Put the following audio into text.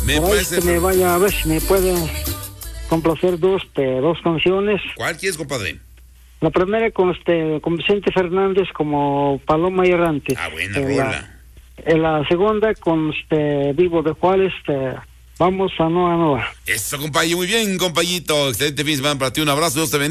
Me por ahí parece. me vaya a ver si me puede complacer dos canciones. ¿Cuál quieres, compadre? La primera con Vicente Fernández como Paloma Errante. Ah, buena rola. La segunda con Vivo de Juárez, Vamos a Noa Noa. Eso, compañero, muy bien, compañito. Excelente fin de semana para ti. Un abrazo, Dios te bendiga.